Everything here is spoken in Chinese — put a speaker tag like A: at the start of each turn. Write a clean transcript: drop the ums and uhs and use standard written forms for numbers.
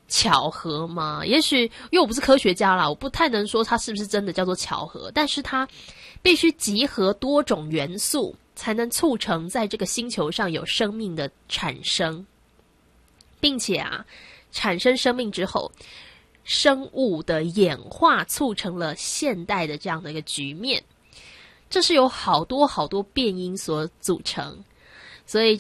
A: 巧合吗？也许因为我不是科学家啦，我不太能说它是不是真的叫做巧合，但是它必须集合多种元素，才能促成在这个星球上有生命的产生，并且啊，产生生命之后，生物的演化促成了现代的这样的一个局面。这是由好多好多变因所组成，所以